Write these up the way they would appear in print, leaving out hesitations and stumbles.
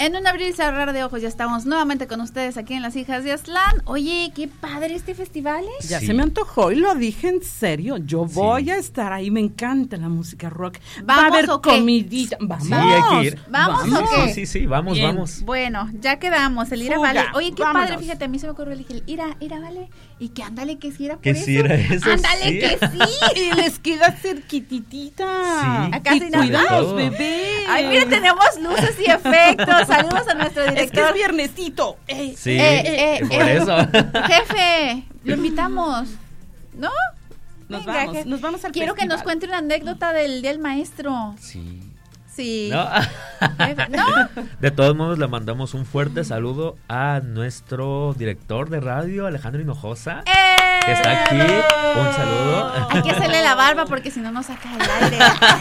En un abrir y cerrar de ojos ya estamos nuevamente con ustedes aquí en Las Hijas de Aztlán. Oye, qué padre este festival, ¿eh? Ya se me antojó y lo dije en serio. Yo voy a estar ahí, me encanta la música rock. ¿Vamos va a haber o qué? comidita. Vamos. Sí, hay que ir. ¿Vamos o qué? Sí, vamos, Bien. vamos. Bueno, ya quedamos, el Ira Fuga, Vale. Oye, qué vámonos. padre, fíjate, a mí se me ocurrió, le dije, el Ira Vale. Y que ándale, que sí era por Que eso. sí era eso, Ándale, sí. que sí. Y les queda cerquititita. Sí. Acá Y sin nada. cuidaos, Todo. bebé. Ay, mira, tenemos luces y efectos. Saludos a nuestro director. Es que es viernesito. Sí, por eh. eso. Jefe, lo invitamos, ¿no? Nos Venga, vamos, jefe. nos vamos al Quiero que nos festival. cuente una anécdota del Día del Maestro. Sí. Sí. No. Jefe, ¿no? De todos modos, le mandamos un fuerte saludo a nuestro director de radio, Alejandro Hinojosa, que está aquí. Un saludo. Hay que hacerle la barba porque si no nos saca el aire.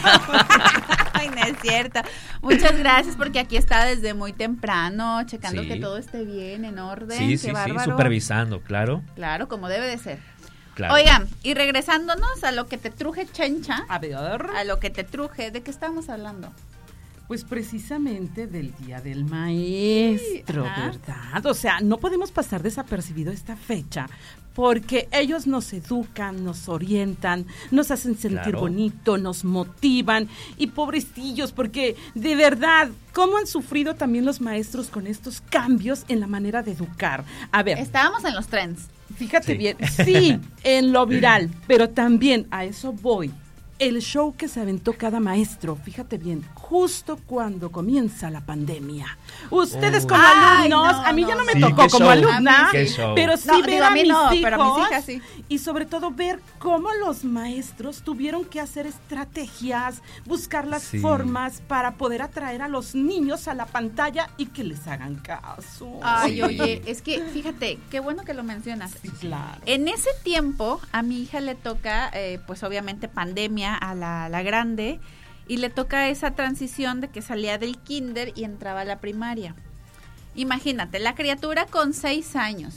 Ay, no es cierto. Muchas gracias porque aquí está desde muy temprano, checando Sí. que todo esté bien, en orden. Sí, Qué sí, bárbaro. supervisando, claro. Claro, como debe de ser. Claro. Oigan, y regresándonos a lo que te truje, Chencha, A ver, a lo que te truje, ¿de qué estábamos hablando? pues precisamente del Día del Maestro, Ajá. ¿verdad? O sea, no podemos pasar desapercibido esta fecha porque ellos nos educan, nos orientan, nos hacen sentir Claro. bonito, nos motivan y pobrecillos, porque de verdad, ¿cómo han sufrido también los maestros con estos cambios en la manera de educar? A ver, Estábamos en los trends. fíjate Sí. bien, sí, en lo viral, pero también a eso voy. El show que se aventó cada maestro, fíjate bien, justo cuando comienza la pandemia. Ustedes como Ay, alumnos, no, a mí no, ya no me Sí, tocó qué como show. alumna, Qué show. pero sí No, ver digo, a a mí mis no, hijos, pero a mis hijas sí. y sobre todo ver cómo los maestros tuvieron que hacer estrategias, buscar las Sí. formas para poder atraer a los niños a la pantalla y que les hagan caso. Ay, Sí. oye, es que fíjate, qué bueno que lo mencionas. Sí, claro. En ese tiempo, a mi hija le toca, pues obviamente pandemia a la grande, y le toca esa transición de que salía del kinder y entraba a la primaria. Imagínate, la criatura con 6 años,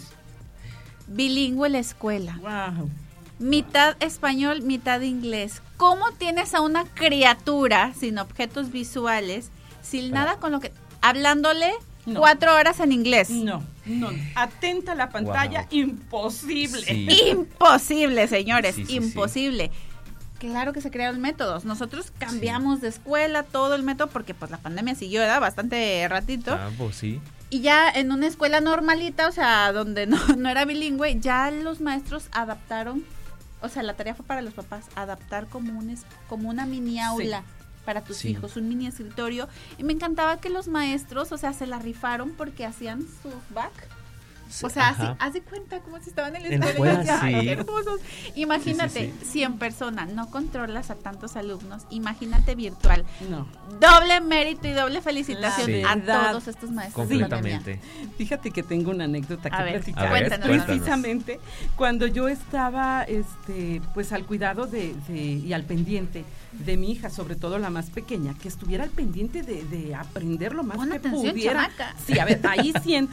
bilingüe la escuela, Wow. mitad español, mitad inglés. ¿Cómo tienes a una criatura sin objetos visuales, sin nada con lo que... hablándole No. 4 horas en inglés? No, atenta a la pantalla, Wow. imposible. Sí. Imposible, señores, Sí, sí, imposible. Claro que se crearon métodos. Nosotros cambiamos de escuela todo el método porque pues la pandemia siguió, ¿verdad? Bastante ratito. Ah, pues sí. Y ya en una escuela normalita, o sea, donde no era bilingüe, ya los maestros adaptaron, o sea, la tarea fue para los papás, adaptar como una mini aula para tus Sí. hijos, un mini escritorio. Y me encantaba que los maestros, o sea, se la rifaron porque hacían sus back. O sea, así, Ajá. haz de cuenta como si estaban en la En la escuela. escuela, y decía, "Ay, sí. qué hermosos". Imagínate, Sí, 100 personas, no controlas a tantos alumnos, imagínate virtual. No. Doble mérito y doble felicitación Sí. a verdad. todos estos maestros. de pandemia. Completamente. Fíjate que tengo una anécdota que A ver, platicar. A ver, cuéntanos. Precisamente cuando yo estaba pues al cuidado y al pendiente de mi hija, sobre todo la más pequeña, que estuviera al pendiente de aprender lo más Pon que atención, pudiera. chamaca. Sí, a ver, ahí sienta